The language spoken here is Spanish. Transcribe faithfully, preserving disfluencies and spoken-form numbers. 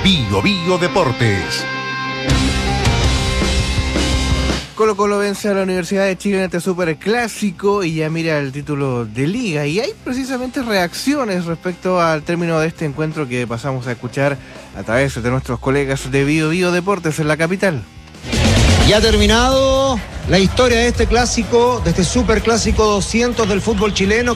Bio Bio Deportes. Colo Colo vence a la Universidad de Chile en este superclásico y ya mira el título de liga. Y hay precisamente reacciones respecto al término de este encuentro que pasamos a escuchar a través de nuestros colegas de Bio Bio Deportes en la capital. Ya ha terminado la historia de este clásico, de este superclásico doscientos del fútbol chileno.